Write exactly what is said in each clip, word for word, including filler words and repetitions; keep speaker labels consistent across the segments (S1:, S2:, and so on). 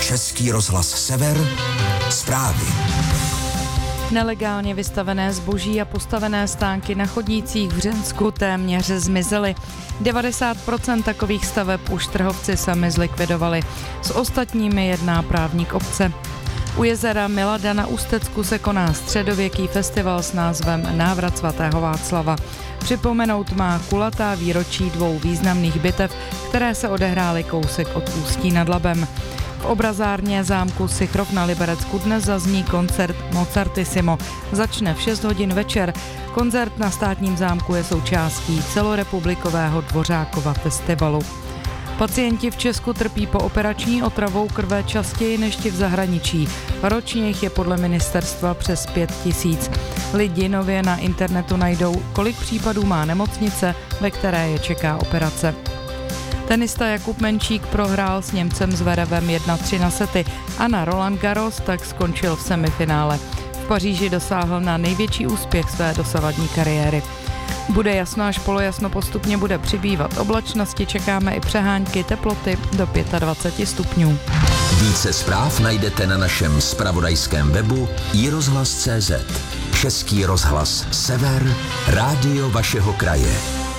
S1: Český rozhlas Sever, zprávy.
S2: Nelegálně vystavené zboží a postavené stánky na chodnících v Hřensku téměř zmizely. devadesát procent takových staveb už trhovci sami zlikvidovali. S ostatními jedná právník obce. U jezera Milada na Ústecku se koná středověký festival s názvem Návrat svatého Václava. Připomenout má kulatá výročí dvou významných bitev, které se odehrály kousek od Ústí nad Labem. V obrazárně zámku Sichrov na Liberecku dnes zazní koncert Mozartissimo. Začne v šest hodin večer. Koncert na Státním zámku je součástí celorepublikového Dvořákova festivalu. Pacienti v Česku trpí pooperační otravou krve častěji než ti v zahraničí. Ročně jich je podle ministerstva přes pět tisíc. Lidi nově na internetu najdou, kolik případů má nemocnice, ve které je čeká operace. Tenista Jakub Menčík prohrál s Němcem Zverevem jedna tři na sety a na Roland Garros tak skončil v semifinále. V Paříži dosáhl na největší úspěch své dosavadní kariéry. Bude jasno až polojasno, postupně bude přibývat oblačnosti, čekáme i přehánky, teploty do dvacet pět stupňů.
S1: Více zpráv najdete na našem zpravodajském webu i rozhlas tečka cé zet. Český rozhlas Sever, rádio vašeho kraje.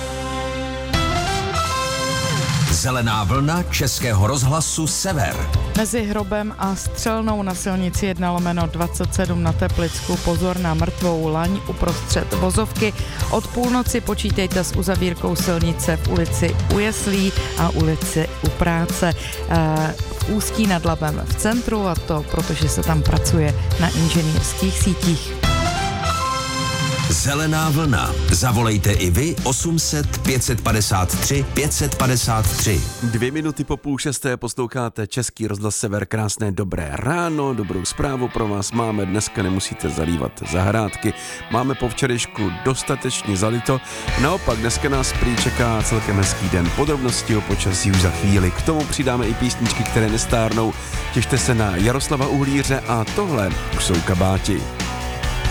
S1: Zelená vlna Českého rozhlasu Sever.
S2: Mezi Hrobem a Střelnou na silnici jedna lomeno dvacet sedm na Teplicku pozor na mrtvou laň uprostřed vozovky. Od půlnoci počítejte s uzavírkou silnice v ulici U Jeslí a ulici U Práce. V Ústí nad Labem v centru, a to protože se tam pracuje na inženýrských sítích.
S1: Zelená vlna. Zavolejte i vy osm set pět set padesát tři pět set padesát tři.
S3: Dvě minuty po půl šesté posloucháte Český rozhlas Sever. Krásné dobré ráno, dobrou zprávu pro vás máme. Dneska nemusíte zalívat zahrádky. Máme po včerejšku dostatečně zalito. Naopak dneska nás prý čeká celkem hezký den. Podrobnosti o počasí už za chvíli. K tomu přidáme i písničky, které nestárnou. Těšte se na Jaroslava Uhlíře a tohle už jsou kabáti.